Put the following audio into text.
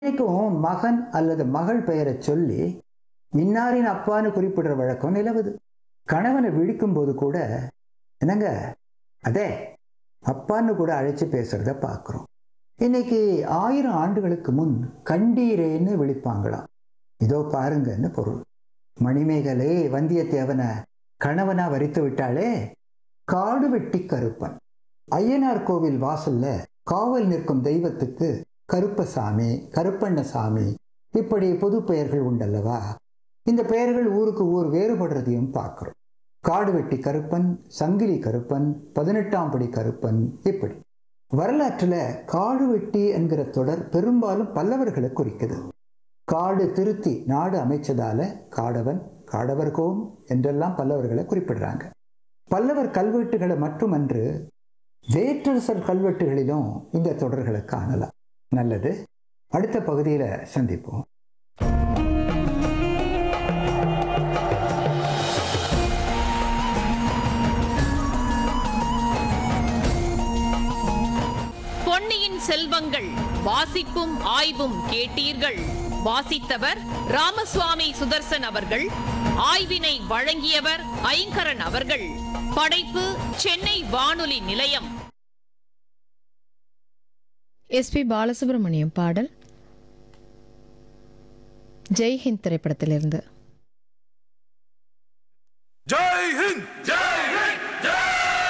இன்னைக்கும் மகன் அல்லது மகள் பெயரை சொல்லி இன்னாரின் அப்பான்னு குறிப்பிடுற வழக்கம் நிலவுது. கணவனை விழிக்கும் போது கூட என்னங்க அதே அப்பான்னு கூட அழைச்சு பேசுறத பார்க்குறோம். இன்னைக்கு 1000 ஆண்டுகளுக்கு முன் கண்டீரேன்னு விழிப்பாங்களாம். இதோ பாருங்கன்னு பொருள். மணிமேகலை வந்தியத்தேவனை கணவனா வரித்து விட்டாலே. காடு வெட்டி கருப்பன். ஐயனார் கோவில் வாசல்ல காவல் நிற்கும் தெய்வத்துக்கு கருப்பசாமி, கருப்பண்ணசாமி இப்படி பொது பெயர்கள் உண்டல்லவா? இந்த பெயர்கள் ஊருக்கு ஊர் வேறுபடுறதையும் பார்க்கிறோம். காடு வெட்டி கருப்பன், சங்கிலி கருப்பன், 18ஆம் படி கருப்பன் இப்படி. வரலாற்றுல காடு வெட்டி என்கிற தொடர் பெரும்பாலும் பல்லவர்களை குறிக்குது. காடு திருத்தி நாடு அமைச்சதால காடவன், காடவர் கோம் என்றெல்லாம் பல்லவர்களை குறிப்பிடுறாங்க. பல்லவர் கல்வெட்டுகளை மட்டுமன்று வேற்றரசர் கல்வெட்டுகளிலும் இந்த தொடர்களை காணலாம். நல்லது, அடுத்த பகுதியில் சந்திப்போம். பொன்னியின் செல்வங்கள் வாசிப்பும் ஆய்வும் கேட்டீர்கள். வாசித்தவர் ராமசுவாமி சுதர்சன் அவர்கள். ஆய்வினை வழங்கியவர் ஐங்கரன் அவர்கள். படைப்பு சென்னை வானொலி நிலையம். எஸ்பி பாலசுப்ரமணியம் பாடல் ஜெய்ஹிந்த் திரைப்படத்திலிருந்து.